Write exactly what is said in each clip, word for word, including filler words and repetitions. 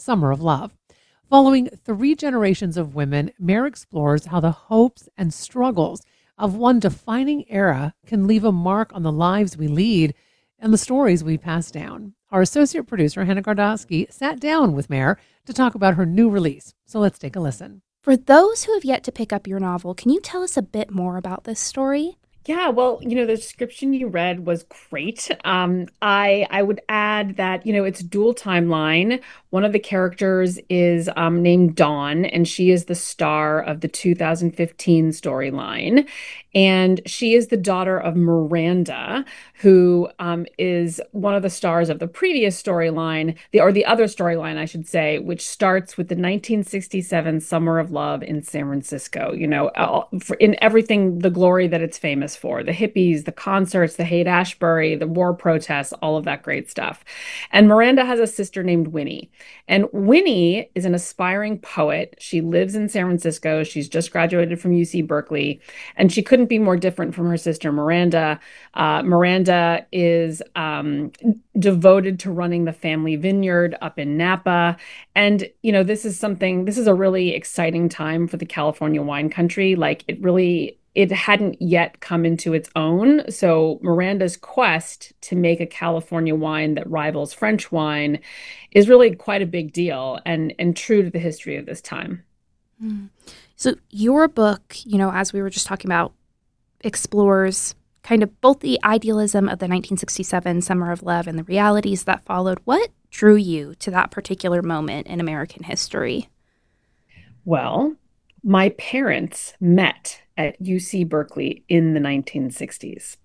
Summer of Love. Following three generations of women, Mare explores how the hopes and struggles of one defining era can leave a mark on the lives we lead and the stories we pass down. Our associate producer, Hannah Gardowski, sat down with Mare to talk about her new release. So let's take a listen. For those who have yet to pick up your novel, can you tell us a bit more about this story? Yeah, well, you know, the description you read was great. Um, I I would add that, you know, it's dual timeline. One of the characters is um, named Dawn, and she is the star of the two thousand fifteen storyline. And she is the daughter of Miranda, who um, is one of the stars of the previous storyline, the or the other storyline, I should say, which starts with the nineteen sixty-seven Summer of Love in San Francisco. You know, all- for- in everything, the glory that it's famous for, the hippies, the concerts, the Haight-Ashbury, the war protests, all of that great stuff. And Miranda has a sister named Winnie. And Winnie is an aspiring poet. She lives in San Francisco. She's just graduated from U C Berkeley, and she couldn't be more different from her sister Miranda. Uh, Miranda is um, devoted to running the family vineyard up in Napa. And, you know, this is something, this is a really exciting time for the California wine country. Like, it really, it hadn't yet come into its own. So Miranda's quest to make a California wine that rivals French wine is really quite a big deal and and true to the history of this time. Mm. So, your book, you know, as we were just talking about, explores kind of both the idealism of the nineteen sixty-seven Summer of Love and the realities that followed. What drew you to that particular moment in American history? Well, my parents met at U C Berkeley in the nineteen sixties.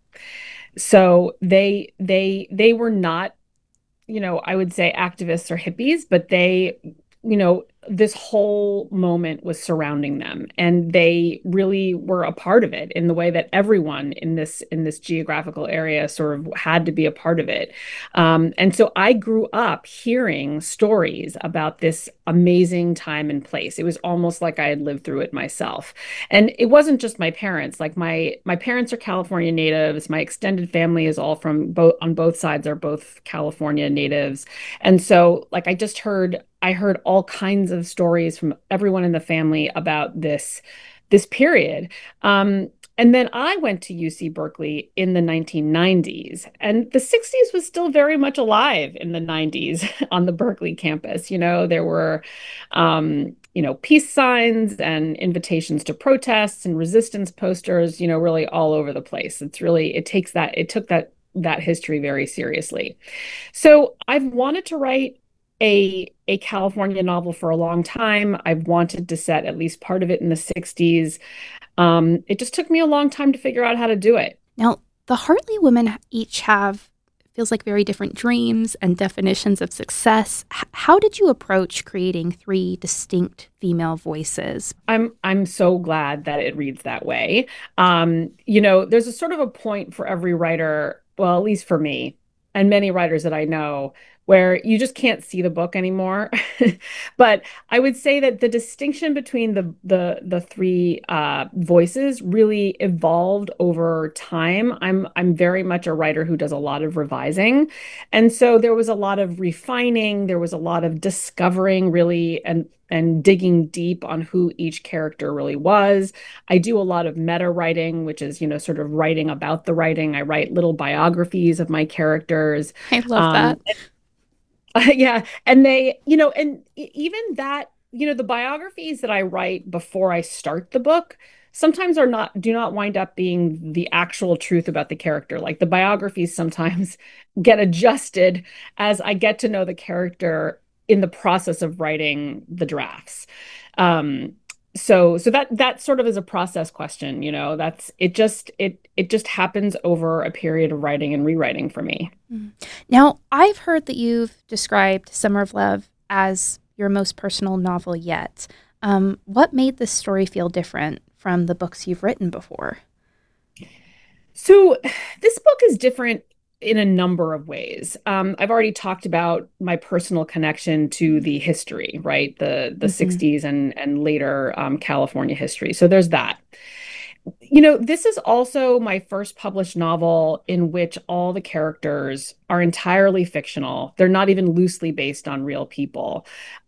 So they they they were not, you know, I would say activists or hippies, but they, you know, this whole moment was surrounding them, and they really were a part of it in the way that everyone in this in this geographical area sort of had to be a part of it. Um, and so I grew up hearing stories about this amazing time and place. It was almost like I had lived through it myself. And it wasn't just my parents. Like my my parents are California natives. My extended family is all from both on both sides are both California natives. And so like I just heard I heard all kinds of stories from everyone in the family about this this period. Um, and then I went to U C Berkeley in the nineteen nineties, and the sixties was still very much alive in the nineties on the Berkeley campus. You know, there were, um, you know, peace signs and invitations to protests and resistance posters, you know, really all over the place. It's really, it takes that, it took that that history very seriously. So I've wanted to write a a California novel for a long time. I've wanted to set at least part of it in the sixties. Um, it just took me a long time to figure out how to do it. Now, the Hartley women each have, feels like, very different dreams and definitions of success. H- how did you approach creating three distinct female voices? I'm I'm so glad that it reads that way. Um, you know, there's a sort of a point for every writer, well, at least for me, and many writers that I know, where you just can't see the book anymore. But I would say that the distinction between the the the three uh, voices really evolved over time. I'm I'm very much a writer who does a lot of revising, and so there was a lot of refining. There was a lot of discovering, really, and and digging deep on who each character really was. I do a lot of meta writing, which is, you know, sort of writing about the writing. I write little biographies of my characters. I love Um, that. yeah, and they, you know, and e- even that, you know, the biographies that I write before I start the book sometimes are not, do not wind up being the actual truth about the character. Like the biographies sometimes get adjusted as I get to know the character in the process of writing the drafts. Um, so so that that sort of is a process question, you know, that's it just it it just happens over a period of writing and rewriting for me. Mm. Now, I've heard that you've described Summer of Love as your most personal novel yet. Um, what made this story feel different from the books you've written before? So this book is different in a number of ways. Um, I've already talked about my personal connection to the history, right? The the Hmm. sixties and and later um, California history. So there's that. You know, this is also my first published novel in which all the characters are entirely fictional. They're not even loosely based on real people.